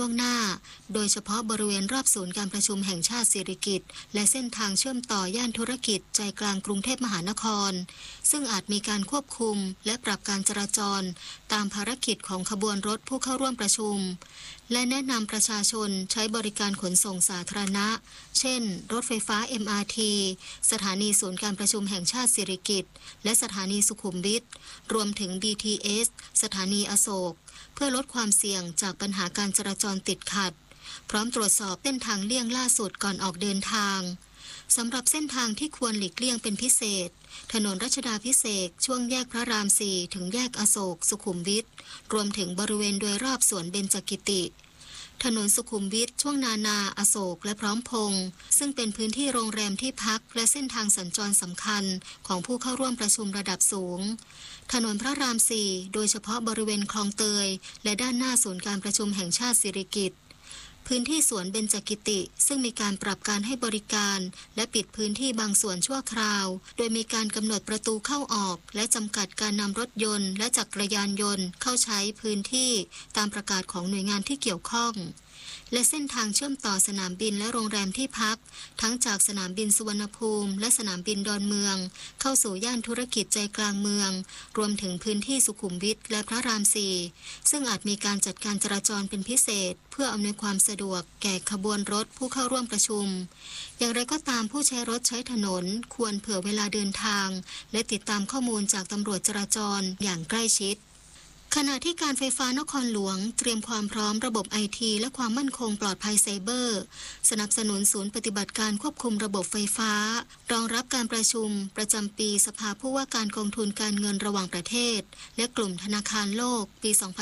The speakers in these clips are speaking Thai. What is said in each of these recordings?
วงหน้าโดยเฉพาะบริเวณรอบศูนย์การประชุมแห่งชาติสิริกิติ์และเส้นทางเชื่อมต่อย่านธุรกิจใจกลางกรุงเทพมหานครซึ่งอาจมีการควบคุมและปรับการจราจรตามภารกิจของขบวนรถผู้เข้าร่วมประชุมและแนะนำประชาชนใช้บริการขนส่งสาธารณะเช่นรถไฟฟ้า MRT สถานีศูนย์การประชุมแห่งชาติสิริกิติ์และสถานีสุขุมวิทรวมถึง BTS สถานีอโศกเพื่อลดความเสี่ยงจากปัญหาการจราจรติดขัดพร้อมตรวจสอบเส้นทางเลี่ยงล่าสุดก่อนออกเดินทางสำหรับเส้นทางที่ควรหลีกเลี่ยงเป็นพิเศษถนนรัชดาภิเษกช่วงแยกพระราม 4 ถึงแยกอโศกสุขุมวิทรวมถึงบริเวณโดยรอบสวนเบญจกิติถนนสุขุมวิทช่วงนานาอโศกและพร้อมพงษ์ซึ่งเป็นพื้นที่โรงแรมที่พักและเส้นทางสัญจรสำคัญของผู้เข้าร่วมประชุมระดับสูงถนนพระราม 4 โดยเฉพาะบริเวณคลองเตยและด้านหน้าศูนย์การประชุมแห่งชาติสิริกิติ์พื้นที่สวนเบญจกิติซึ่งมีการปรับการให้บริการและปิดพื้นที่บางส่วนชั่วคราวโดยมีการกำหนดประตูเข้าออกและจำกัดการนำรถยนต์และจักรยานยนต์เข้าใช้พื้นที่ตามประกาศของหน่วยงานที่เกี่ยวข้องและเส้นทางเชื่อมต่อสนามบินและโรงแรมที่พักทั้งจากสนามบินสุวรรณภูมิและสนามบินดอนเมืองเข้าสู่ย่านธุรกิจใจกลางเมืองรวมถึงพื้นที่สุขุมวิทและพระราม 4ซึ่งอาจมีการจัดการจราจรเป็นพิเศษเพื่ออำนวยความสะดวกแก่ขบวนรถผู้เข้าร่วมประชุมอย่างไรก็ตามผู้ใช้รถใช้ถนนควรเผื่อเวลาเดินทางและติดตามข้อมูลจากตำรวจจราจรอย่างใกล้ชิดขณะที่การไฟฟ้านครหลวงเตรียมความพร้อมระบบ IT และความมั่นคงปลอดภัยไซเบอร์สนับสนุนศูนย์ปฏิบัติการควบคุมระบบไฟฟ้ารองรับการประชุมประจำปีสภาผู้ว่าการกองทุนการเงินระหว่างประเทศและกลุ่มธนาคารโลกปี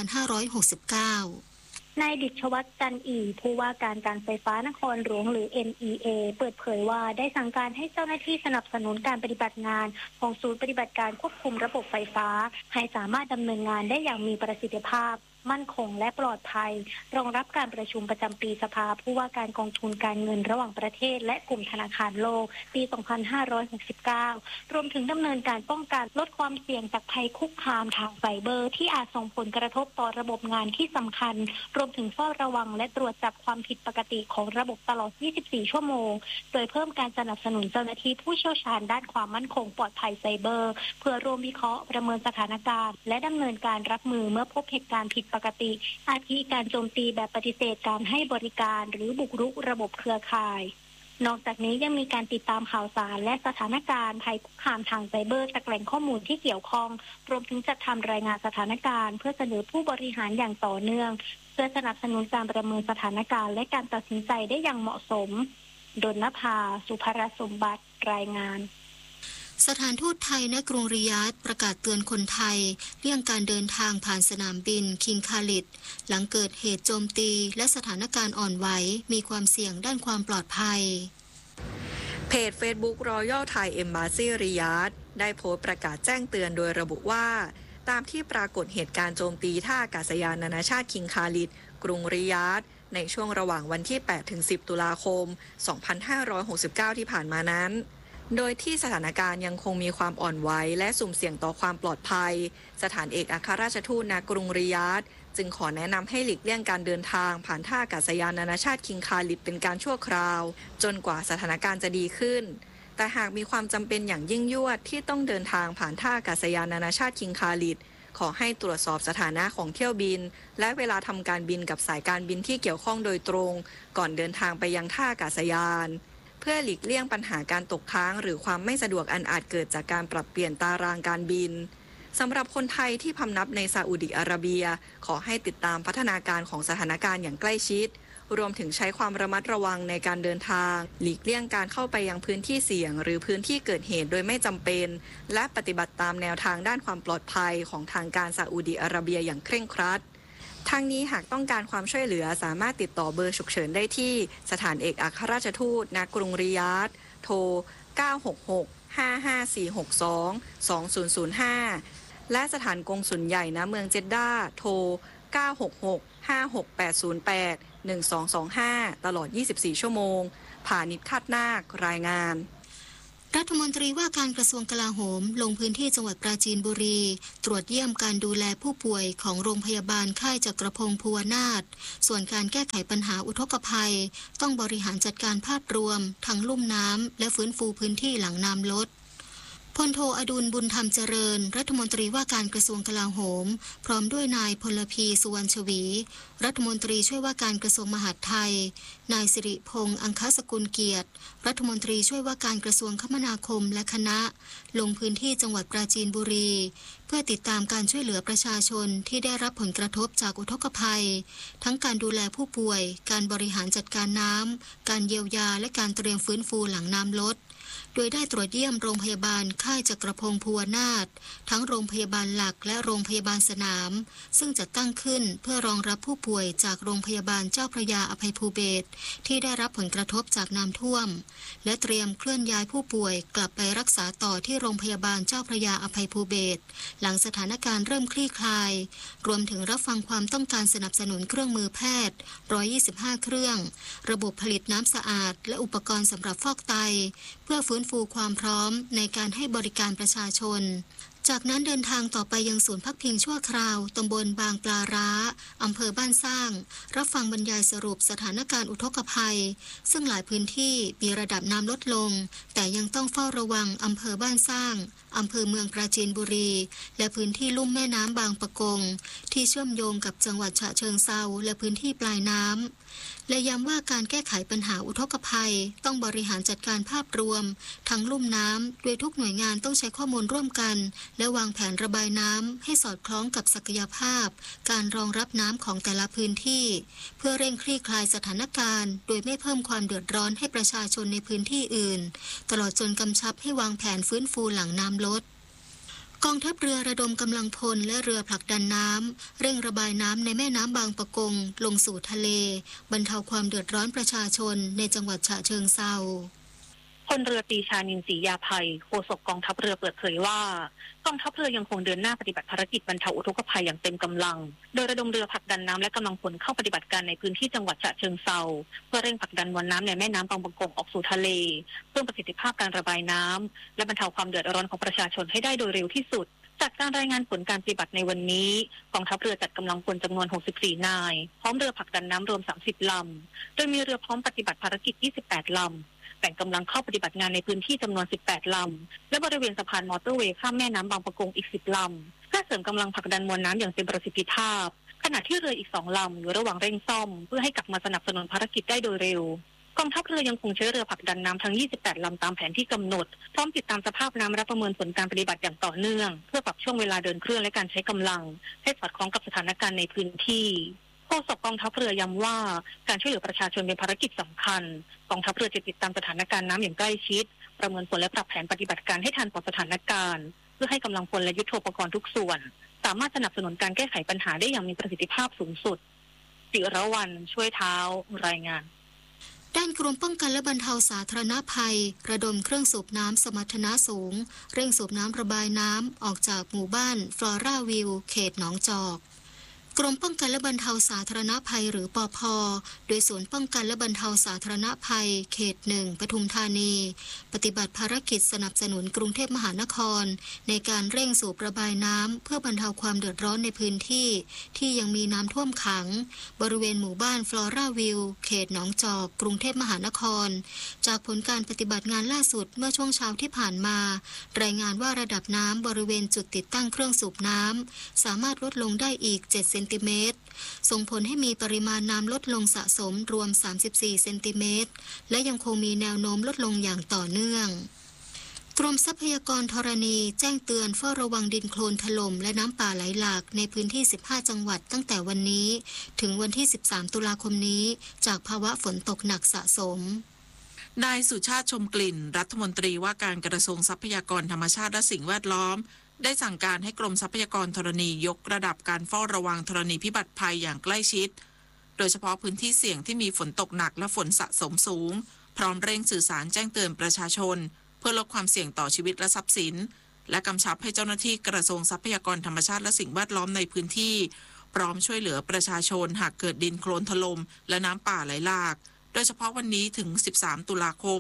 2569 นายดิษฐวัฒน์จันอีผู้ว่าการการไฟฟ้านครหลวงหรือ NEA เปิดเผยว่าได้สั่งการให้เจ้าหน้าที่สนับสนุนการปฏิบัติงานของศูนย์ปฏิบัติการควบคุมระบบไฟฟ้าให้สามารถดำเนินงานได้อย่างมีประสิทธิภาพมั่นคงและปลอดภัยรองรับการประชุมประจำปีสภาผู้ว่าการกองทุนการเงินระหว่างประเทศและกลุ่มธนาคารโลกปี 2569 รวมถึงดำเนินการป้องกันลดความเสี่ยงจากภัยคุกคามทางไซเบอร์ที่อาจส่งผลกระทบต่อระบบงานที่สำคัญรวมถึงเฝ้าระวังและตรวจจับความผิดปกติของระบบตลอด 24 ชั่วโมงโดยเพิ่มการสนับสนุนเจ้าหน้าที่ผู้เชี่ยวชาญด้านความมั่นคงปลอดภัยไซเบอร์เพื่อร่วมวิเคราะห์ประเมินสถานการณ์และดำเนินการรับมือเมื่อพบเหตุการณ์ผิดปกติอาทิการโจมตีแบบปฏิเสธการให้บริการหรือบุกรุกระบบเครือข่ายนอกจากนี้ยังมีการติดตามข่าวสารและสถานการณ์ภัยคุกคามทางไซเบอร์จากแหล่งข้อมูลที่เกี่ยวข้องรวมถึงจัดทำรายงานสถานการณ์เพื่อเสนอผู้บริหารอย่างต่อเนื่องเพื่อสนับสนุนการประเมินสถานการณ์และการตัดสินใจได้อย่างเหมาะสมดลนภาสุภรสมบัติรายงานสถานทูตไทยณกรุงริยาดประกาศเตือนคนไทยเลี่ยงการเดินทางผ่านสนามบินคิงคาลิดหลังเกิดเหตุโจมตีและสถานการณ์อ่อนไหวมีความเสี่ยงด้านความปลอดภัยเพจ Facebook Royal Thai Embassy ริยาดได้โพสต์ประกาศแจ้งเตือนโดยระบุว่าตามที่ปรากฏเหตุการณ์โจมตีท่าอากาศยานนานาชาติคิงคาลิดกรุงริยาดในช่วงระหว่างวันที่ 8-10 ตุลาคม 2569 ที่ผ่านมานั้นโดยที่สถานการณ์ยังคงมีความอ่อนไหวและสุ่มเสี่ยงต่อความปลอดภัยสถานเอกอัครราชทูตณกรุงริยาดจึงขอแนะนำให้หลีกเลี่ยงการเดินทางผ่านท่าอากาศยานนานาชาติคิงคาลิดเป็นการชั่วคราวจนกว่าสถานการณ์จะดีขึ้นแต่หากมีความจำเป็นอย่างยิ่งยวดที่ต้องเดินทางผ่านท่าอากาศยานนานาชาติคิงคาลิดขอให้ตรวจสอบสถานะของเที่ยวบินและเวลาทำการบินกับสายการบินที่เกี่ยวข้องโดยตรงก่อนเดินทางไปยังท่าอากาศยานเพื่อหลีกเลี่ยงปัญหาการตกค้างหรือความไม่สะดวกอันอาจเกิดจากการปรับเปลี่ยนตารางการบินสำหรับคนไทยที่พำนักในซาอุดิอาระเบียขอให้ติดตามพัฒนาการของสถานการณ์อย่างใกล้ชิดรวมถึงใช้ความระมัดระวังในการเดินทางหลีกเลี่ยงการเข้าไปยังพื้นที่เสี่ยงหรือพื้นที่เกิดเหตุโดยไม่จำเป็นและปฏิบัติตามแนวทางด้านความปลอดภัยของทางการซาอุดิอาระเบียอย่างเคร่งครัดทางนี้หากต้องการความช่วยเหลือสามารถติดต่อเบอร์ฉุกเฉินได้ที่สถานเอกอัครราชทูตณกรุงริยาดโทร 966-55462-2005 และสถานกงสุลใหญ่ณเมืองเจดดาโทร 966-56808-1225 ตลอด 24 ชั่วโมงผานิช คาดนาครายงานรัฐมนตรีว่าการกระทรวงกลาโหมลงพื้นที่จังหวัดปราจีนบุรีตรวจเยี่ยมการดูแลผู้ป่วยของโรงพยาบาลค่ายจักรพงศ์ภูวนาถส่วนการแก้ไขปัญหาอุทกภัยต้องบริหารจัดการภาพรวมทั้งลุ่มน้ำและฟื้นฟูพื้นที่หลังน้ำลดพลโทอดุลบุญธรรมเจริญรัฐมนตรีว่าการกระทรวงกลาโหมพร้อมด้วยนายพลพีสุวรรณชวีรัฐมนตรีช่วยว่าการกระทรวงมหาดไทยนายสิริพงษ์อังคสกุลเกียรติรัฐมนตรีช่วยว่าการกระทรวงคมนาคมและคณะลงพื้นที่จังหวัดปราจีนบุรีเพื่อติดตามการช่วยเหลือประชาชนที่ได้รับผลกระทบจากอุทกภัยทั้งการดูแลผู้ป่วยการบริหารจัดการน้ำการเยียวยาและการเตรียมฟื้นฟูหลังน้ำลดโดยได้ตรวจเยี่ยมโรงพยาบาลค่ายจักรพงศ์ภูวนาถทั้งโรงพยาบาลหลักและโรงพยาบาลสนามซึ่งจัดตั้งขึ้นเพื่อรองรับผู้ป่วยจากโรงพยาบาลเจ้าพระยาอภัยภูเบศรที่ได้รับผลกระทบจากน้ำท่วมและเตรียมเคลื่อนย้ายผู้ป่วยกลับไปรักษาต่อที่โรงพยาบาลเจ้าพระยาอภัยภูเบศรหลังสถานการณ์เริ่มคลี่คลายรวมถึงรับฟังความต้องการสนับสนุนเครื่องมือแพทย์125เครื่องระบบผลิตน้ำสะอาดและอุปกรณ์สำหรับฟอกไตเพื่อฟื้นฟูความพร้อมในการให้บริการประชาชนจากนั้นเดินทางต่อไปยังศูนย์พักพิงชั่วคราวตำบลบางปลาร้าอำเภอบ้านสร้างรับฟังบรรยายสรุปสถานการณ์อุทกภัยซึ่งหลายพื้นที่มีระดับน้ำลดลงแต่ยังต้องเฝ้าระวังอำเภอบ้านสร้างอำเภอเมืองปราจีนบุรีและพื้นที่ลุ่มแม่น้ำบางปะกงที่เชื่อมโยงกับจังหวัดฉะเชิงเทราและพื้นที่ปลายน้ำและย้ำว่าการแก้ไขปัญหาอุทกภัยต้องบริหารจัดการภาพรวมทั้งลุ่มน้ำโดยทุกหน่วยงานต้องใช้ข้อมูลร่วมกันและวางแผนระบายน้ำให้สอดคล้องกับศักยภาพการรองรับน้ำของแต่ละพื้นที่เพื่อเร่งคลี่คลายสถานการณ์โดยไม่เพิ่มความเดือดร้อนให้ประชาชนในพื้นที่อื่นตลอดจนกำชับให้วางแผนฟื้นฟูหลังน้ำลดกองทัพเรือระดมกำลังพลและเรือผลักดันน้ำเร่งระบายน้ำในแม่น้ำบางปะกงลงสู่ทะเลบรรเทาความเดือดร้อนประชาชนในจังหวัดฉะเชิงเทราพลเรือตรีชานินทร์ศรียาภัยโฆษกกองทัพเรือเปิดเผยว่ากองทัพเรือยังคงเดินหน้าปฏิบัติภารกิจบรรเทาอุทกภัยอย่างเต็มกำลังโดยระดมเรือผลักดันน้ำและกำลังพลเข้าปฏิบัติการในพื้นที่จังหวัดฉะเชิงเทราเพื่อเร่งผลักดันมวลน้ำในแม่น้ำบางปะกงออกสู่ทะเลเพิ่มประสิทธิภาพการระบายน้ำและบรรเทาความเดือดร้อนของประชาชนให้ได้โดยเร็วที่สุดจากการรายงานผลการปฏิบัติในวันนี้กองทัพเรือจัดกำลังพลจำนวน64นายพร้อมเรือผลักดันน้ำรวม30ลำโดยมีเรือพร้อมปฏิบัติภารกิจ28ลำแบ่งกำลังเข้าปฏิบัติงานในพื้นที่จำนวน18ลำและบริเวณสะพานมอเตอร์เวย์ข้ามแม่น้ำบางปะกงอีก10ลำเพื่อเสริมกำลังผลักดันมวลน้ำอย่างเต็มประสิทธิภาพขณะที่เรืออีก2ลำอยู่ระหว่างเร่งซ่อมเพื่อให้กลับมาสนับสนุนภารกิจได้โดยเร็วกองทัพเรือยังคงใช้เรือผลักดันน้ำทั้ง28ลำตามแผนที่กำหนดพร้อมติดตามสภาพน้ำและประเมินผลการปฏิบัติอย่างต่อเนื่องเพื่อปรับช่วงเวลาเดินเครื่องและการใช้กำลังให้สอดคล้องกับสถานการณ์ในพื้นที่โฆษกกองทัพเรือย้ำว่าการช่วยเหลือประชาชนเป็นภารกิจสำคัญกองทัพเรือจะติดตามสถานการณ์น้ำอย่างใกล้ชิดประเมินผลและปรับแผนปฏิบัติการให้ทันต่อสถานการณ์เพื่อให้กำลังพลและยุทโธปกรณ์ทุกส่วนสามารถสนับสนุนการแก้ไขปัญหาได้อย่างมีประสิทธิภาพสูงสุดศิรวรรณช่วยเท้ารายงานด้านกรมป้องกันและบรรเทาสาธารณภัยระดมเครื่องสูบน้ำสมรรถนะสูงเร่งสูบน้ำระบายน้ำออกจากหมู่บ้านฟลอราวิวเขตหนองจอกกรมป้องกันและบรรเทาสาธารณภัยหรือปภ.โดยศูนย์ป้องกันและบรรเทาสาธารณภัยเขต1ปทุมธานีปฏิบัติภารกิจสนับสนุนกรุงเทพมหานครในการเร่งสูบระบายน้ำเพื่อบรรเทาความเดือดร้อนในพื้นที่ที่ยังมีน้ำท่วมขังบริเวณหมู่บ้านฟลอราวิวเขตหนองจอกกรุงเทพมหานครจากผลการปฏิบัติงานล่าสุดเมื่อช่วงเช้าที่ผ่านมารายงานว่าระดับน้ำบริเวณจุดติดตั้งเครื่องสูบน้ำสามารถลดลงได้อีก7 เซนติเมตรส่งผลให้มีปริมาณน้ำลดลงสะสมรวม34เซนติเมตรและยังคงมีแนวโน้มลดลงอย่างต่อเนื่องกรมทรัพยากรธรณีแจ้งเตือนเฝ้าระวังดินโคลนถล่มและน้ำป่าไหลหลากในพื้นที่15จังหวัดตั้งแต่วันนี้ถึงวันที่13ตุลาคมนี้จากภาวะฝนตกหนักสะสมนายสุชาติชมกลิ่นรัฐมนตรีว่าการกระทรวงทรัพยากรธรรมชาติและสิ่งแวดล้อมได้สั่งการให้กรมทรัพยากรธรณียกระดับการเฝ้าระวังธรณีพิบัติภัยอย่างใกล้ชิดโดยเฉพาะพื้นที่เสี่ยงที่มีฝนตกหนักและฝนสะสมสูงพร้อมเร่งสื่อสารแจ้งเตือนประชาชนเพื่อลดความเสี่ยงต่อชีวิตและทรัพย์สินและกำชับให้เจ้าหน้าที่กระทรวงทรัพยากรธรรมชาติและสิ่งแวดล้อมในพื้นที่พร้อมช่วยเหลือประชาชนหากเกิดดินโคลนถล่มและน้ำป่าไหลหลากโดยเฉพาะวันนี้ถึง13ตุลาคม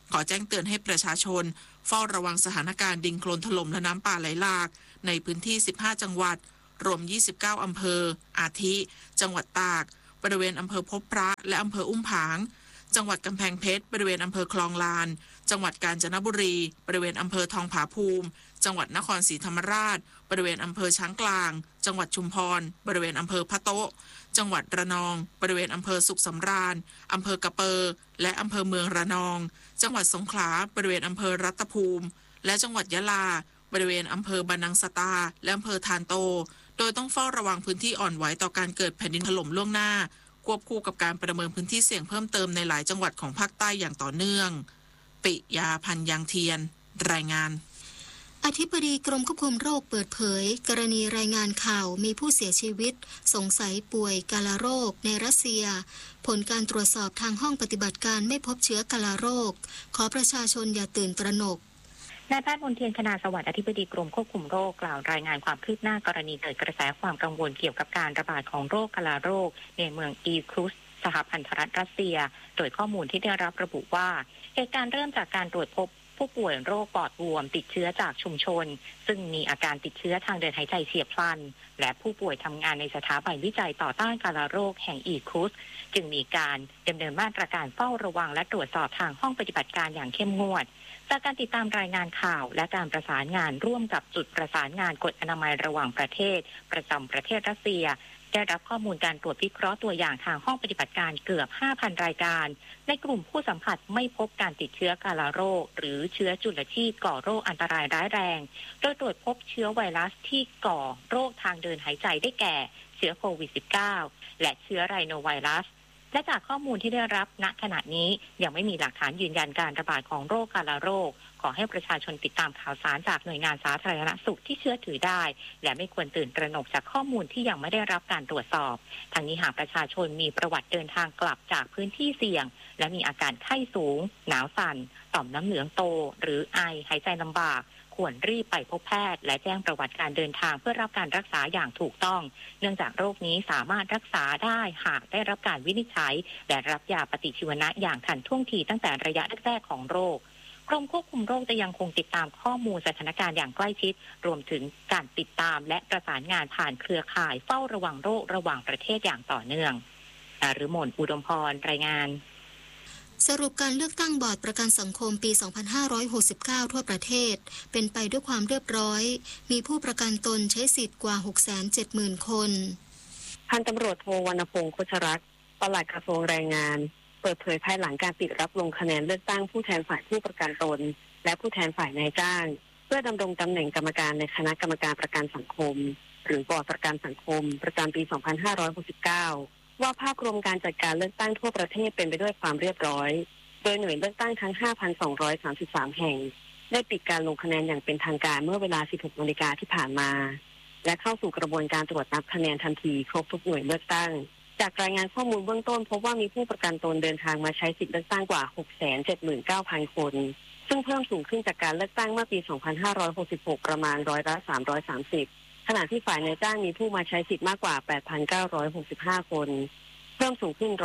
ขอแจ้งเตือนให้ประชาชนเฝ้าระวังสถานการณ์ดินโคลนถล่มและน้ำป่าไหลหลากในพื้นที่15จังหวัดรวม29อำเภออาทิจังหวัดตากบริเวณอำเภอพบพระและอำเภออุ้มผางจังหวัดกำแพงเพชรบริเวณอำเภอคลองลานจังหวัดกาญจนบุรีบริเวณอำเภอทองผาภูมิจังหวัดนครศรีธรรมราชบริเวณอำเภอช้างกลางจังหวัดชุมพรบริเวณอำเภอพะโต๊ะจังหวัดระนองบริเวณอำเภอสุขสำราญอำเภอกระเปอและอำเภอเมืองระนองจังหวัดสงขลาบริเวณอำเภอรัตภูมิและจังหวัดยะลาบริเวณอำเภอบานังสตาและอำเภอทานโตโดยต้องเฝ้าระวังพื้นที่อ่อนไหวต่อการเกิดแผ่นดินถล่มล่วงหน้าควบคู่กับการประเมินพื้นที่เสี่ยงเพิ่มเติมในหลายจังหวัดของภาคใต้อย่างต่อเนื่องปิยาพันธ์ยางเทียนรายงานอธิบดีกรมควบคุมโรคเปิดเผยกรณีรายงานข่าวมีผู้เสียชีวิตสงสัยป่วยกาฬโรคในรัสเซียผลการตรวจสอบทางห้องปฏิบัติการไม่พบเชื้อกาฬโรคขอประชาชนอย่าตื่นตระหนกนายแพทย์มนเทียนคณาสวัสดิ์อธิบดีกรมควบคุมโรคกล่าวรายงานความคืบหน้ากรณีเกิดกระแสความกังวลเกี่ยวกับการระบาดของโรคกาฬโรคในเมืองอีครุสสหพันธรัฐรัสเซียโดยข้อมูลที่ได้รับระบุว่าเหตุการณ์เริ่มจากการตรวจพบผู้ป่วยโรคปอดบวมติดเชื้อจากชุมชนซึ่งมีอาการติดเชื้อทางเดินหายใจเฉียบพลันและผู้ป่วยทำงานในสถาบันวิจัยต่อต้านกาฬโรคแห่งอีครุสจึงมีการดำเนินมาตรการเฝ้าระวังและตรวจสอบทางห้องปฏิบัติการอย่างเข้มงวดจากการติดตามรายงานข่าวและการประสานงานร่วมกับจุดประสานงานกฎอนามัยระหว่างประเทศประจำประเทศรัสเซียได้รับข้อมูลการตรวจวิเคราะห์ตัวอย่างทางห้องปฏิบัติการเกือบ 5,000 รายการในกลุ่มผู้สัมผัสไม่พบการติดเชื้อกาฬโรคหรือเชื้อจุลชีพก่อโรคอันตรายร้ายแรงโดยตรวจพบเชื้อไวรัสที่ก่อโรคทางเดินหายใจได้แก่เชื้อโควิด -19 และเชื้อไรโนไวรัสและจากข้อมูลที่ได้รับณขณะนี้ยังไม่มีหลักฐานยืนยันการระบาดของโรคกาฬโรคขอให้ประชาชนติดตามข่าวสารจากหน่วยงานสาธารณสุขที่เชื่อถือได้และไม่ควรตื่นตระหนกจากข้อมูลที่ยังไม่ได้รับการตรวจสอบทั้งนี้หากประชาชนมีประวัติเดินทางกลับจากพื้นที่เสี่ยงและมีอาการไข้สูงหนาวสั่นต่อมน้ำเหลืองโตหรือไอหายใจลำบากควรรีบไปพบแพทย์และแจ้งประวัติการเดินทางเพื่อรับการรักษาอย่างถูกต้องเนื่องจากโรคนี้สามารถรักษาได้หากได้รับการวินิจฉัยและรับยาปฏิชีวนะอย่างทันท่วงทีตั้งแต่ระยะแรกๆของโรคกรมควบคุมโรคจะยังคงติดตามข้อมูลสถานการณ์อย่างใกล้ชิดรวมถึงการติดตามและประสานงานผ่านเครือข่ายเฝ้าระวังโรคระหว่างประเทศอย่างต่อเนื่องฤมล อุดมพรรายงานสรุปการเลือกตั้งบอร์ดประกันสังคมปี 2569 ทั่วประเทศเป็นไปด้วยความเรียบร้อยมีผู้ประกันตนใช้สิทธิ์กว่า 670,000 คนพันตำรวจโทวรรณพงศ์ โคชรัตน์ปลัดกระทรวงแรงงานเปิดเผยภายหลังการปิดรับลงคะแนนเลือกตั้งผู้แทนฝ่ายผู้ประกันตนและผู้แทนฝ่ายนายจ้างเพื่อดำรงตำแหน่งกรรมการในคณะกรรมการประกันสังคมหรือบอร์ดประกันสังคมประจำปี 2569ว่าภาพรวมการจัดการเลือกตั้งทั่วประเทศเป็นไปด้วยความเรียบร้อยโดยหน่วยเลือกตั้งทั้ง 5,233 แห่งได้ปิดการลงคะแนนอย่างเป็นทางการเมื่อเวลา 16 นาฬิกาที่ผ่านมาและเข้าสู่กระบวนการตรวจนับคะแนนทันทีครบทุกหน่วยเลือกตั้งจากรายงานข้อมูลเบื้องต้นพบว่ามีผู้ประกันตนเดินทางมาใช้สิทธิเลือกตั้งกว่า 679,000 คนซึ่งเพิ่มสูงขึ้นจากการเลือกตั้งเมื่อปี 2566 ประมาณ330ขณะที่ฝ่ายนายจ้างมีผู้มาใช้สิทธิ์มากกว่า 8,965 คนเพิ่มสูงขึ้น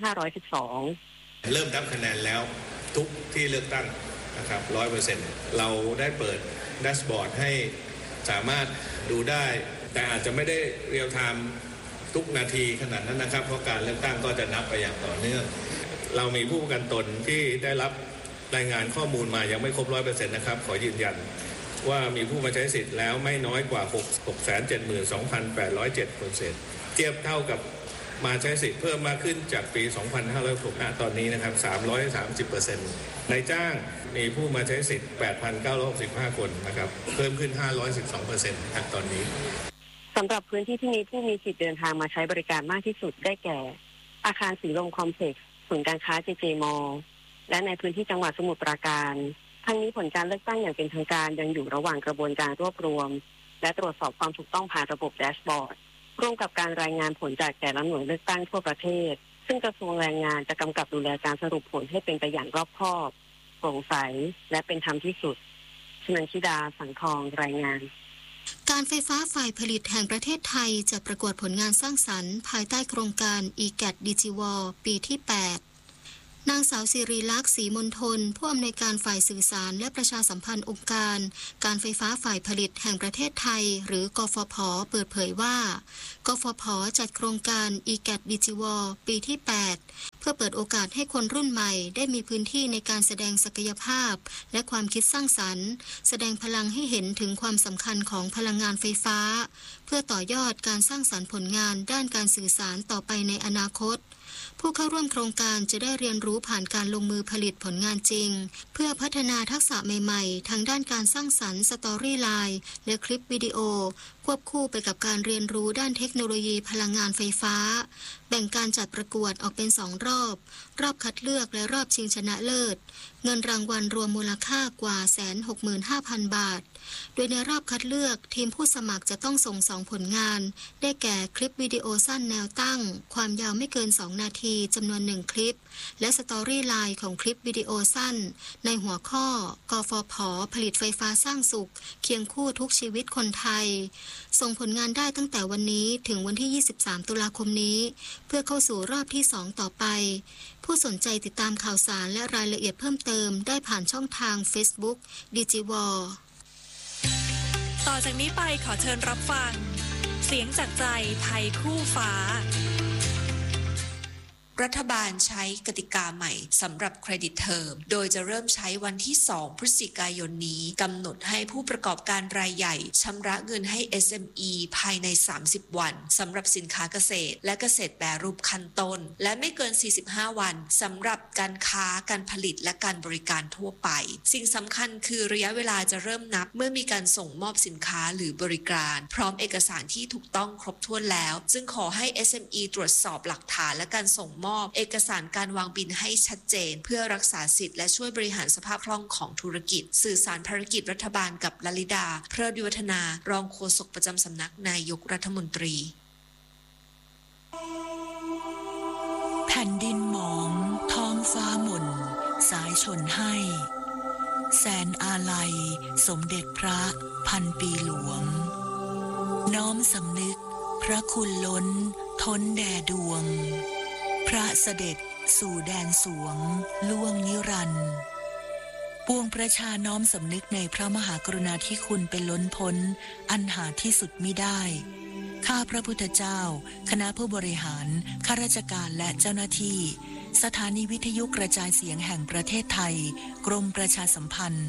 512 เริ่มนับคะแนนแล้วทุกที่เลือกตั้งนะครับ 100% เราได้เปิดแดชบอร์ดให้สามารถดูได้แต่อาจจะไม่ได้เรียลไทม์ทุกนาทีขนาดนั้นนะครับเพราะการเลือกตั้งก็จะนับไปอย่างต่อเนื่องเรามีผู้ประกันตนที่ได้รับรายงานข้อมูลมายังไม่ครบ 100% นะครับขอยืนยันว่ามีผู้มาใช้สิทธิ์แล้วไม่น้อยกว่า 672,807 คนเศษเทียบเท่ากับมาใช้สิทธิ์เพิ่มมากขึ้นจากปี 2565 ตอนนี้นะครับ 330% นายจ้างมีผู้มาใช้สิทธิ์ 8,965 คนนะครับเพิ่มขึ้น 512% ครับตอนนี้สำหรับพื้นที่ที่มีผู้มีสิทธิ์เดินทางมาใช้บริการมากที่สุดได้แก่อาคารสีลมคอมเพล็กซ์ศูนย์การค้าเจเจมอลล์และในพื้นที่จังหวัดสมุทรปราการทั้งนี้ผลการเลือกตั้งอย่างเป็นทางการยังอยู่ระหว่างกระบวนการรวบรวมและตรวจสอบความถูกต้องผ่านระบบแดชบอร์ดร่วมกับการรายงานผลจากแต่ละหน่วยเลือกตั้งทั่วประเทศซึ่งกระทรวงแรงงานจะกำกับดูแลการสรุปผลให้เป็นไปอย่างรอบคอบโปร่งใสและเป็นธรรมที่สุดชนันชิดาสังทองรายงานการไฟฟ้าฝ่ายผลิตแห่งประเทศไทยจะประกวดผลงานสร้างสรรค์ภายใต้โครงการ EGAT DigiWall ปีที่ 8 นางสาวศิริลักษณ์ศรีมณฑลผู้อำนวยการฝ่ายสื่อสารและประชาสัมพันธ์องค์การการไฟฟ้าฝ่ายผลิตแห่งประเทศไทยหรือกฟผ.เปิดเผยว่ากฟผ.จัดโครงการ EGAT Digiwall ปีที่ 8 เพื่อเปิดโอกาสให้คนรุ่นใหม่ได้มีพื้นที่ในการแสดงศักยภาพและความคิดสร้างสรรค์แสดงพลังให้เห็นถึงความสำคัญของพลังงานไฟฟ้าเพื่อต่อยอดการสร้างสรรค์ผลงานด้านการสื่อสารต่อไปในอนาคตผู้เข้าร่วมโครงการจะได้เรียนรู้ผ่านการลงมือผลิตผลงานจริงเพื่อพัฒนาทักษะใหม่ๆทางด้านการสร้างสรรค์สตอรี่ไลน์และคลิปวิดีโอควบคู่ไปกับการเรียนรู้ด้านเทคโนโลยีพลังงานไฟฟ้าแบ่งการจัดประกวดออกเป็น2 รอบคัดเลือกและรอบชิงชนะเลิศเงินรางวัลรวมมูลค่ากว่า 165,000 บาทโดยในรอบคัดเลือกทีมผู้สมัครจะต้องส่ง2 ผลงานได้แก่คลิปวิดีโอสั้นแนวตั้งความยาวไม่เกิน2 นาทีจำนวน1 คลิปและสตอรี่ไลน์ของคลิปวิดีโอสั้นในหัวข้อกฟผ.ผลิตไฟฟ้าสร้างสุขเคียงคู่ทุกชีวิตคนไทยส่งผลงานได้ตั้งแต่วันนี้ถึงวันที่23 ตุลาคมนี้เพื่อเข้าสู่รอบที่2ต่อไปผู้สนใจติดตามข่าวสารและรายละเอียดเพิ่มเติมได้ผ่านช่องทาง Facebook Digiwall ต่อจากนี้ไปขอเชิญรับฟังเสียงจากใจไทยคู่ฟ้ารัฐบาลใช้กติกาใหม่สำหรับเครดิตเทอมโดยจะเริ่มใช้วันที่2 พฤศจิกายนนี้กำหนดให้ผู้ประกอบการรายใหญ่ชำระเงินให้ SME ภายใน30 วันสำหรับสินค้าเกษตรและเกษตรแปรรูปขั้นต้นและไม่เกิน45 วันสำหรับการค้าการผลิตและการบริการทั่วไปสิ่งสำคัญคือระยะเวลาจะเริ่มนับเมื่อมีการส่งมอบสินค้าหรือบริการพร้อมเอกสารที่ถูกต้องครบถ้วนแล้วจึงขอให้ SME ตรวจสอบหลักฐานและการส่งมอบเอกสารการวางบินให้ชัดเจนเพื่อรักษาสิทธิ์และช่วยบริหารสภาพคล่องของธุรกิจสื่อสารภารกิจรัฐบาลกับลลิดาเพลิดวิวัฒนารองโฆษกประจำสำนักนายกรัฐมนตรีแผ่นดินหมองท้องฟ้าหม่นสายชนให้แสนอาลัยสมเด็จพระพันปีหลวงน้อมสำนึกพระคุณล้นท้นแด่ดวงพระเสด็จสู่แดนสวงล่วงนิรันดร์ปวงประชาน้อมสำนึกในพระมหากรุณาธิคุณเป็นล้นพ้นอันหาที่สุดมิได้ข้าพระพุทธเจ้าคณะผู้บริหารข้าราชการและเจ้าหน้าที่สถานีวิทยุกระจายเสียงแห่งประเทศไทยกรมประชาสัมพันธ์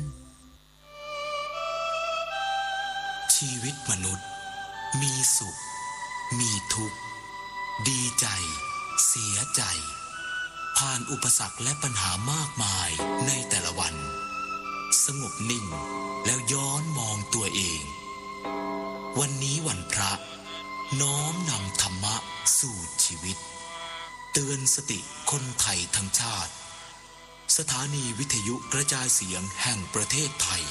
ชีวิตมนุษย์มีสุขมีทุกข์ดีใจเสียใจผ่านอุปสรรคและปัญหามากมายในแต่ละวันสงบนิ่งแล้วย้อนมองตัวเองวันนี้วันพระน้อมนำธรรมะสู่ชีวิตเตือนสติคนไทยทั้งชาติสถานีวิทยุกระจายเสียงแห่งประเทศไทย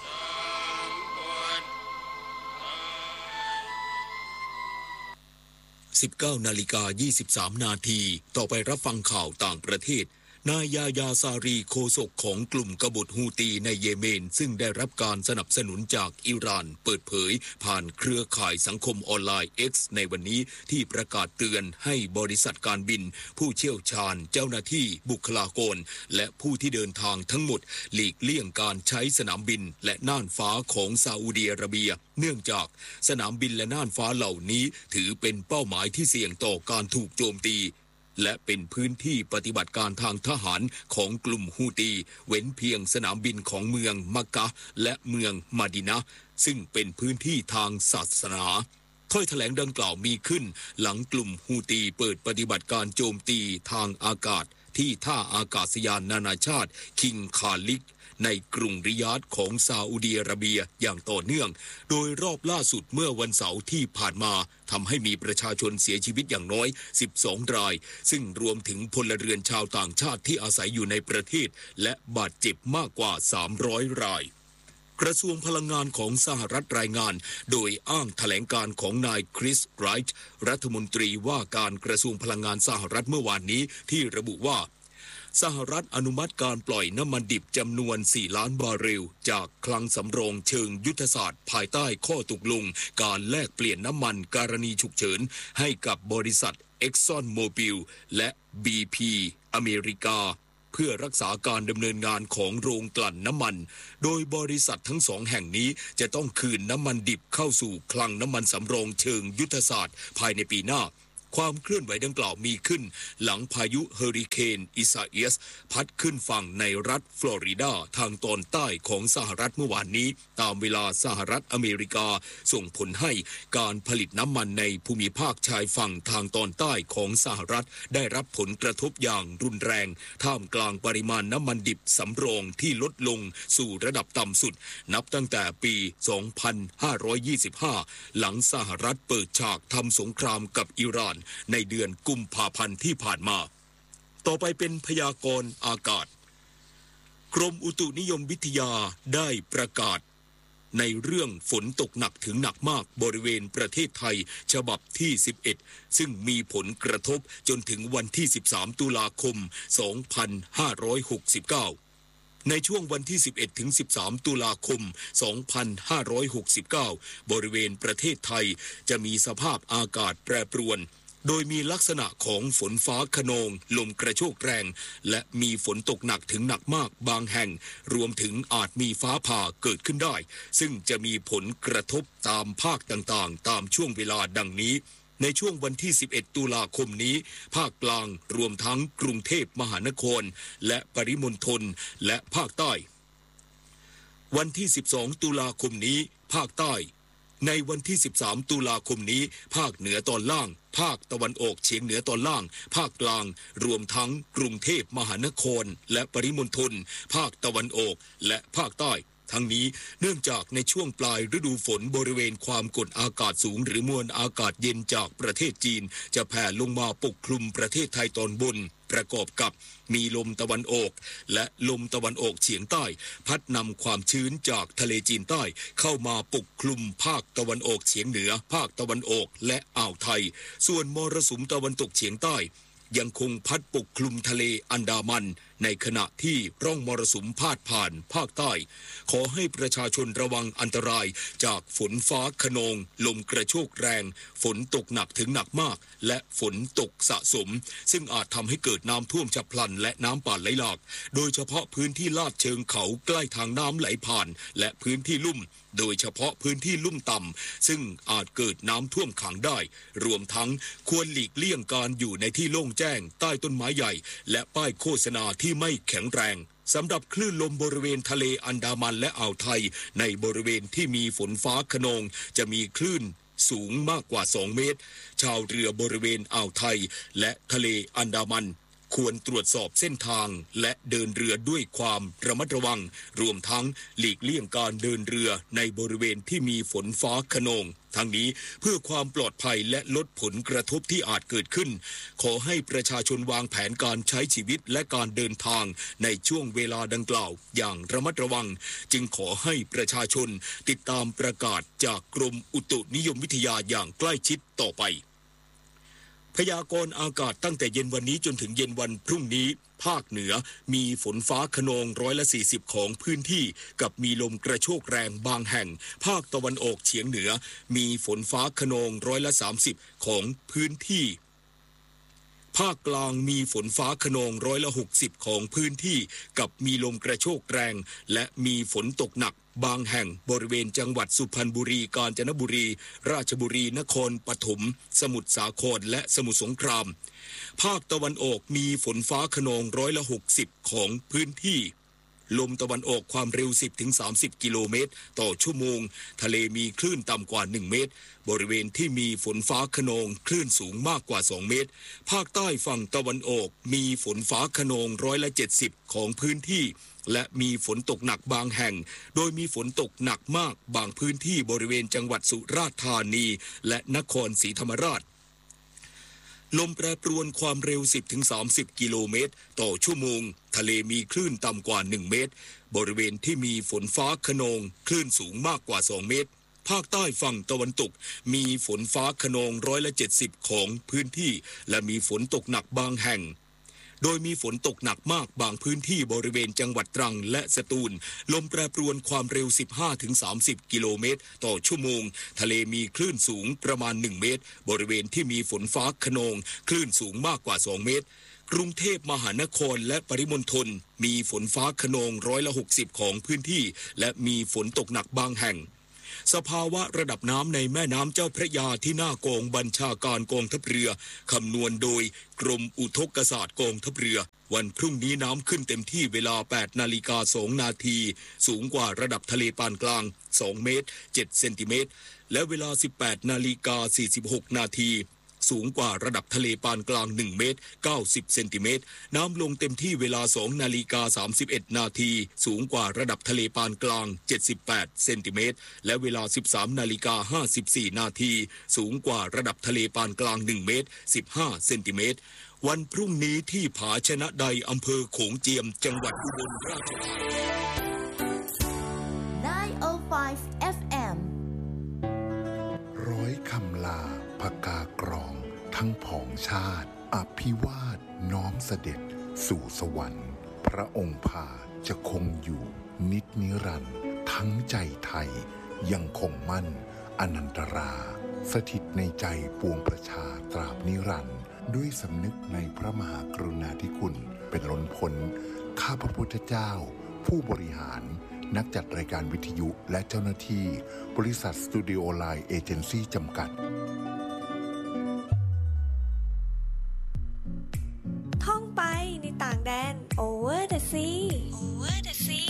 19:23 นาทีต่อไปรับฟังข่าวต่างประเทศนายยาญาซารีโฆษกของกลุ่มกบฏฮูตีในเยเมนซึ่งได้รับการสนับสนุนจากอิหร่านเปิดเผยผ่านเครือข่ายสังคมออนไลน์ X ในวันนี้ที่ประกาศเตือนให้บริษัทการบินผู้เชี่ยวชาญเจ้าหน้าที่บุคลากรและผู้ที่เดินทางทั้งหมดหลีกเลี่ยงการใช้สนามบินและน่านฟ้าของซาอุดิอาระเบียเนื่องจากสนามบินและน่านฟ้าเหล่านี้ถือเป็นเป้าหมายที่เสี่ยงต่อการถูกโจมตีและเป็นพื้นที่ปฏิบัติการทางทหารของกลุ่มฮูตีเว้นเพียงสนามบินของเมืองมักกะฮ์และเมืองมะดีนะห์ซึ่งเป็นพื้นที่ทางศาสนาถ้อยแถลงดังกล่าวมีขึ้นหลังกลุ่มฮูตีเปิดปฏิบัติการโจมตีทางอากาศที่ท่าอากาศยานนานาชาติคิงคาลิดในกรุงริยาดของซาอุดิอาระเบียอย่างต่อเนื่องโดยรอบล่าสุดเมื่อวันเสาร์ที่ผ่านมาทำให้มีประชาชนเสียชีวิตอย่างน้อย12 รายซึ่งรวมถึงพลเรือนชาวต่างชาติที่อาศัยอยู่ในประเทศและบาดเจ็บมากกว่า300 รายกระทรวงพลังงานของสหรัฐรายงานโดยอ้างแถลงการของนายคริสไรท์รัฐมนตรีว่าการกระทรวงพลังงานสหรัฐเมื่อวานนี้ที่ระบุว่าสหรัฐอนุมัติการปล่อยน้ำมันดิบจำนวน4 ล้านบาร์เรลจากคลังสำรองเชิงยุทธศาสตร์ภายใต้ข้อตกลงการแลกเปลี่ยนน้ำมันกรณีฉุกเฉินให้กับบริษัท Exxon Mobil และ BP อเมริกาเพื่อรักษาการดำเนินงานของโรงกลั่นน้ำมันโดยบริษัททั้ง2แห่งนี้จะต้องคืนน้ำมันดิบเข้าสู่คลังน้ำมันสำรองเชิงยุทธศาสตร์ภายในปีหน้าความเคลื่อนไหวดังกล่าวมีขึ้นหลังพายุเฮอริเคนอิซาเอียสพัดขึ้นฝั่งในรัฐฟลอริดาทางตอนใต้ของสหรัฐเมื่อวานนี้ตามเวลาสหรัฐอเมริกาส่งผลให้การผลิตน้ำมันในภูมิภาคชายฝั่งทางตอนใต้ของสหรัฐได้รับผลกระทบอย่างรุนแรงท่ามกลางปริมาณน้ำมันดิบสำรองที่ลดลงสู่ระดับต่ำสุดนับตั้งแต่ปี 2525 หลังสหรัฐเปิดฉากทำสงครามกับอิหร่านในเดือนกุมภาพันธ์ที่ผ่านมาต่อไปเป็นพยากรณ์อากาศกรมอุตุนิยมวิทยาได้ประกาศในเรื่องฝนตกหนักถึงหนักมากบริเวณประเทศไทยฉบับที่ 11 ซึ่งมีผลกระทบจนถึงวันที่ 13 ตุลาคม 2569 ในช่วงวันที่ 11 ถึง 13 ตุลาคม 2569 บริเวณประเทศไทยจะมีสภาพอากาศแปรปรวนโดยมีลักษณะของฝนฟ้าคะนองลมกระโชกแรงและมีฝนตกหนักถึงหนักมากบางแห่งรวมถึงอาจมีฟ้าผ่าเกิดขึ้นได้ซึ่งจะมีผลกระทบตามภาคต่างๆตามช่วงเวลาดังนี้ในช่วงวันที่ 11 ตุลาคมนี้ภาคกลางรวมทั้งกรุงเทพมหานครและปริมณฑลและภาคใต้วันที่ 12 ตุลาคมนี้ภาคใต้ในวันที่ 13 ตุลาคมนี้ภาคเหนือตอนล่างภาคตะวันออกเฉียงเหนือตอนล่างภาคกลางรวมทั้งกรุงเทพมหานครและปริมณฑลภาคตะวันออกและภาคใต้ทั้งนี้เนื่องจากในช่วงปลายฤดูฝนบริเวณความกดอากาศสูงหรือมวลอากาศเย็นจากประเทศจีนจะแผ่ลงมาปกคลุมประเทศไทยตอนบนประกอบกับมีลมตะวันออกและลมตะวันออกเฉียงใต้พัดนำความชื้นจากทะเลจีนใต้เข้ามาปกคลุมภาคตะวันออกเฉียงเหนือภาคตะวันออกและอ่าวไทยส่วนมรสุมตะวันตกเฉียงใต้ยังคงพัดปกคลุมทะเลอันดามันในขณะที่ร่องมรสุมพาดผ่านภาคใต้ขอให้ประชาชนระวังอันตรายจากฝนฟ้าคะนองลมกระโชกแรงฝนตกหนักถึงหนักมากและฝนตกสะสมซึ่งอาจทำให้เกิดน้ำท่วมฉับพลันและน้ำป่าไหลหลากโดยเฉพาะพื้นที่ลาดเชิงเขาใกล้ทางน้ำไหลผ่านและพื้นที่ลุ่มโดยเฉพาะพื้นที่ลุ่มต่ำซึ่งอาจเกิดน้ำท่วมขังได้รวมทั้งควรหลีกเลี่ยงการอยู่ในที่โล่งแจ้งใต้ต้นไม้ใหญ่และป้ายโฆษณาที่ไม่แข็งแรงสำหรับคลื่นลมบริเวณทะเลอันดามันและอ่าวไทยในบริเวณที่มีฝนฟ้าคะนองจะมีคลื่นสูงมากกว่า2 เมตรชาวเรือบริเวณอ่าวไทยและทะเลอันดามันควรตรวจสอบเส้นทางและเดินเรือด้วยความระมัดระวังรวมทั้งหลีกเลี่ยงการเดินเรือในบริเวณที่มีฝนฟ้าคะนองทั้งนี้เพื่อความปลอดภัยและลดผลกระทบที่อาจเกิดขึ้นขอให้ประชาชนวางแผนการใช้ชีวิตและการเดินทางในช่วงเวลาดังกล่าวอย่างระมัดระวังจึงขอให้ประชาชนติดตามประกาศจากกรมอุตุนิยมวิทยาอย่างใกล้ชิดต่อไปพยากรณ์อากาศตั้งแต่เย็นวันนี้จนถึงเย็นวันพรุ่งนี้ภาคเหนือมีฝนฟ้าคะนอง140ของพื้นที่กับมีลมกระโชกแรงบางแห่งภาคตะวันออกเฉียงเหนือมีฝนฟ้าคะนอง130ของพื้นที่ภาคกลางมีฝนฟ้าคะนอง160ของพื้นที่กับมีลมกระโชกแรงและมีฝนตกหนักบางแห่งบริเวณจังหวัดสุพรรณบุรีกาญจนบุรีราชบุรีนครปฐมสมุทรสาครและสมุทรสงครามภาคตะวันออกมีฝนฟ้าคะนอง160ของพื้นที่ลมตะวันออกความเร็ว 10-30 กิโลเมตรต่อชั่วโมงทะเลมีคลื่นต่ำกว่า1 เมตรบริเวณที่มีฝนฟ้าคะนองคลื่นสูงมากกว่า2 เมตรภาคใต้ฝั่งตะวันออกมีฝนฟ้าคะนอง170ของพื้นที่และมีฝนตกหนักบางแห่งโดยมีฝนตกหนักมากบางพื้นที่บริเวณจังหวัดสุราษฎร์ธานีและนครศรีธรรมราชลมแปรปรวนความเร็ว 10-30 กิโลเมตรต่อชั่วโมงทะเลมีคลื่นต่ำกว่า1 เมตรบริเวณที่มีฝนฟ้าคะนองคลื่นสูงมากกว่า2 เมตรภาคใต้ฝั่งตะวันตกมีฝนฟ้าคะนอง170ของพื้นที่และมีฝนตกหนักบางแห่งโดยมีฝนตกหนักมากบางพื้นที่บริเวณจังหวัดตรังและสตูลลมแปรปรวนความเร็ว 15-30 กิโลเมตรต่อชั่วโมงทะเลมีคลื่นสูงประมาณ1 เมตรบริเวณที่มีฝนฟ้าคะนองคลื่นสูงมากกว่า2 เมตรกรุงเทพมหานครและปริมณฑลมีฝนฟ้าคะนอง60%ของพื้นที่และมีฝนตกหนักบางแห่งสภาวะระดับน้ำในแม่น้ำเจ้าพระยาที่หน้ากองบัญชาการกองทัพเรือคำนวณโดยกรมอุทกศาสตร์กองทัพเรือวันพรุ่งนี้น้ำขึ้นเต็มที่เวลา 8:02 นาทีสูงกว่าระดับทะเลปานกลาง2 เมตร 7 เซนติเมตรและเวลา 18:46 นาทีสูงกว่าระดับทะเลปานกลาง1 เมตร 90 เซนติเมตรน้ำลงเต็มที่เวลา 2:31 นาทีสูงกว่าระดับทะเลปานกลาง78 เซนติเมตรและเวลา 13:54 นาทีสูงกว่าระดับทะเลปานกลาง1 เมตร 15 เซนติเมตรวันพรุ่งนี้ที่ผาชนะใดอำเภอโขงเจียมจังหวัดอุบลราชธานี 905 FM ร้อยคำลาพกากรองทั้งผองชาติอภิวาทน้อมเสด็จสู่สวรรค์พระองค์พาจะคงอยู่นิจนิรันดร์ทั้งใจไทยยังคงมั่นอนันตราสถิตในใจปวงประชาตราบนิรันดร์ด้วยสำนึกในพระมหากรุณาธิคุณเป็นล้นพ้นข้าพระพุทธเจ้าผู้บริหารนักจัดรายการวิทยุและเจ้าหน้าที่บริษัทสตูดิโอไลน์เอเจนซี่จำกัดท่องไปในต่างแดน Over the Sea Over the Sea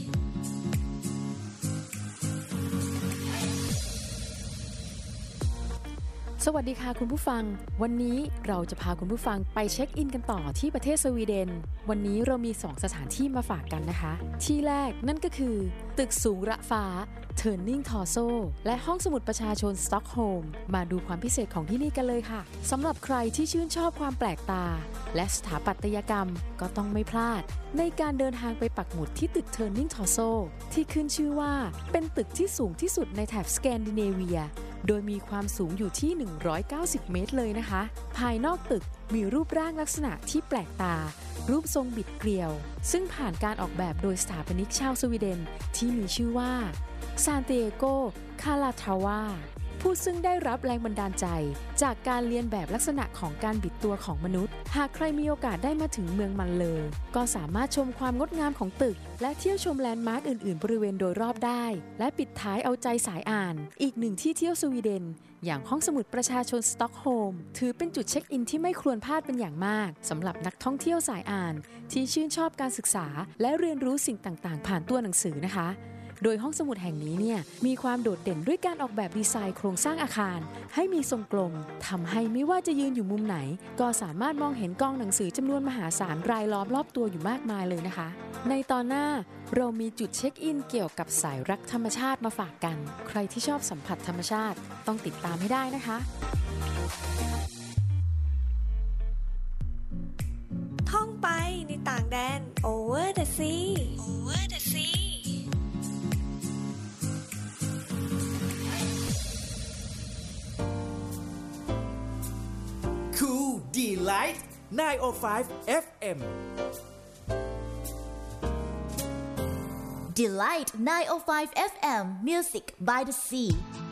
สวัสดีค่ะคุณผู้ฟังวันนี้เราจะพาคุณผู้ฟังไปเช็คอินกันต่อที่ประเทศสวีเดนวันนี้เรามี2สถานที่มาฝากกันนะคะที่แรกนั่นก็คือตึกสูงระฟ้า Turning Torso และห้องสมุดประชาชนสต็อกโฮล์มมาดูความพิเศษของที่นี่กันเลยค่ะสำหรับใครที่ชื่นชอบความแปลกตาและสถาปัตยกรรมก็ต้องไม่พลาดในการเดินทางไปปักหมุดที่ตึก Turning Torso ที่ขึ้นชื่อว่าเป็นตึกที่สูงที่สุดในแถบสแกนดิเนเวียโดยมีความสูงอยู่ที่190เมตรเลยนะคะภายนอกตึกมีรูปร่างลักษณะที่แปลกตารูปทรงบิดเกลียวซึ่งผ่านการออกแบบโดยสถาปนิกชาวสวีเดนที่มีชื่อว่าซานเตโก คาลาทาวาผู้ซึ่งได้รับแรงบันดาลใจจากการเรียนแบบลักษณะของการบิดตัวของมนุษย์หากใครมีโอกาสได้มาถึงเมืองมันเลอก็สามารถชมความงดงามของตึกและเที่ยวชมแลนด์มาร์คอื่นๆบริเวณโดยรอบได้และปิดท้ายเอาใจสายอ่านอีกหนึ่งที่เที่ยวสวีเดนอย่างห้องสมุดประชาชนสต็อกโฮล์มถือเป็นจุดเช็คอินที่ไม่ควรพลาดเป็นอย่างมากสำหรับนักท่องเที่ยวสายอ่านที่ชื่นชอบการศึกษาและเรียนรู้สิ่งต่างๆผ่านตัวหนังสือนะคะโดยห้องสมุดแห่งนี้เนี่ยมีความโดดเด่นด้วยการออกแบบดีไซน์โครงสร้างอาคารให้มีทรงกลมทำให้ไม่ว่าจะยืนอยู่มุมไหนก็สามารถมองเห็นกองหนังสือจำนวนมหาศาลรายล้อมรอบตัวอยู่มากมายเลยนะคะในตอนหน้าเรามีจุดเช็คอินเกี่ยวกับสายรักธรรมชาติมาฝากกันใครที่ชอบสัมผัสธรรมชาติต้องติดตามให้ได้นะคะท่องไปในต่างแดน Over the Sea Over the Sea Cool Delight 905 FM Delight 905 FM Music by the Sea